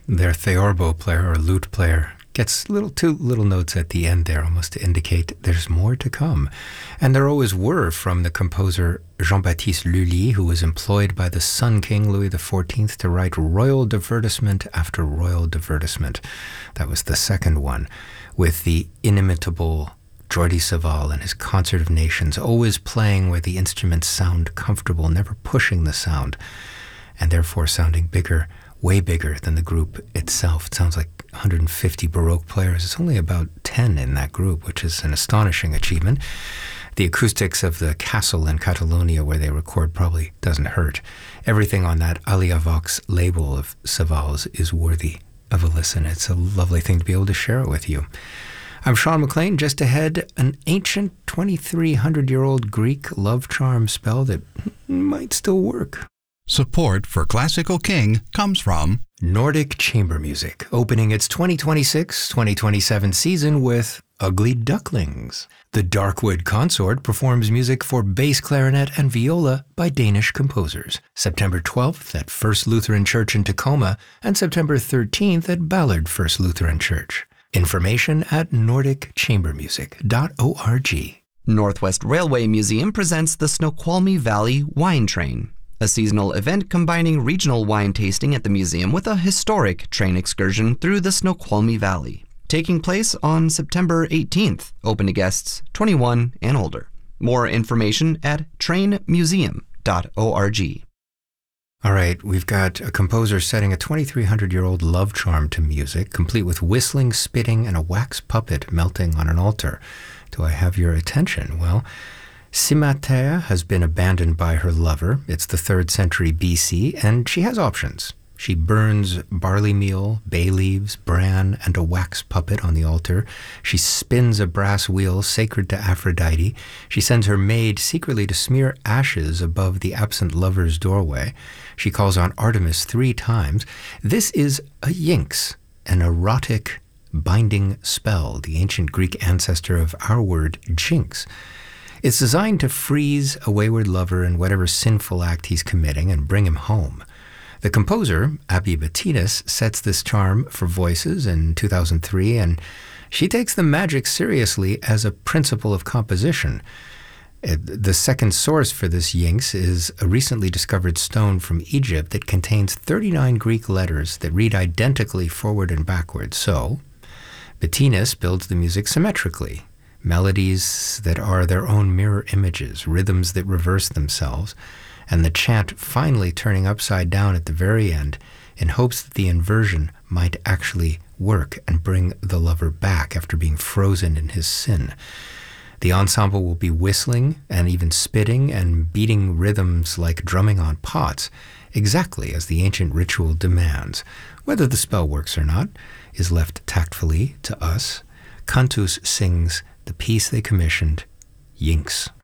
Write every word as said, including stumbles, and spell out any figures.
Their theorbo player or lute player gets little two little notes at the end there, almost to indicate there's more to come. And there always were from the composer Jean-Baptiste Lully, who was employed by the Sun King Louis the fourteenth to write royal divertissement after royal divertissement. That was the second one, with the inimitable Jordi Savall and his Concert of Nations, always playing where the instruments sound comfortable, never pushing the sound, and therefore sounding bigger, way bigger than the group itself. It sounds like one hundred fifty Baroque players. It's only about ten in that group, which is an astonishing achievement. The acoustics of the castle in Catalonia where they record probably doesn't hurt. Everything on that Alia Vox label of Savall's is worthy of a listen. It's a lovely thing to be able to share it with you. I'm Sean McLean. Just ahead, an ancient twenty-three hundred year old Greek love charm spell that might still work. Support for Classical King comes from Nordic Chamber Music, opening its twenty twenty-six twenty twenty-seven season with Ugly Ducklings. The Darkwood Consort performs music for bass clarinet and viola by Danish composers. September twelfth at First Lutheran Church in Tacoma and September thirteenth at Ballard First Lutheran Church. Information at nordic chamber music dot org. Northwest Railway Museum presents the Snoqualmie Valley Wine Train, a seasonal event combining regional wine tasting at the museum with a historic train excursion through the Snoqualmie Valley, taking place on September eighteenth, open to guests twenty-one and older. More information at train museum dot org. All right, we've got a composer setting a twenty-three hundred year old love charm to music, complete with whistling, spitting, and a wax puppet melting on an altar. Do I have your attention? Well, Simatea has been abandoned by her lover. It's the third century B C, and she has options. She burns barley meal, bay leaves, bran, and a wax puppet on the altar. She spins a brass wheel sacred to Aphrodite. She sends her maid secretly to smear ashes above the absent lover's doorway. She calls on Artemis three times. This is a yinx, an erotic binding spell, the ancient Greek ancestor of our word jinx. It's designed to freeze a wayward lover in whatever sinful act he's committing and bring him home. The composer, Abby Bettinas, sets this charm for voices in two thousand three, and she takes the magic seriously as a principle of composition. The second source for this yinx is a recently discovered stone from Egypt that contains thirty-nine Greek letters that read identically forward and backward. So, Bettinas builds the music symmetrically. Melodies that are their own mirror images, rhythms that reverse themselves, and the chant finally turning upside down at the very end in hopes that the inversion might actually work and bring the lover back after being frozen in his sin. The ensemble will be whistling and even spitting and beating rhythms like drumming on pots, exactly as the ancient ritual demands. Whether the spell works or not is left tactfully to us. Cantus sings the piece they commissioned, Yinx.